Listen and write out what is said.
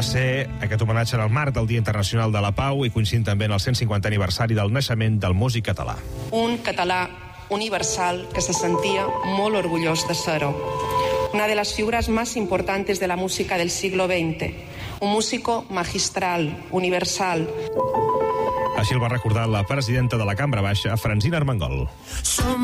ser aquest homenatge en el marc del Dia Internacional de la Pau i coincidint també en el 150 aniversari del naixement del músic català. Un català universal que se sentia molt orgullós de ser-ho. Una de las figuras más importantes de la música del siglo XX. Un músico magistral, universal. Així el va recordar la presidenta de la Cambra Baixa, Francina Armengol.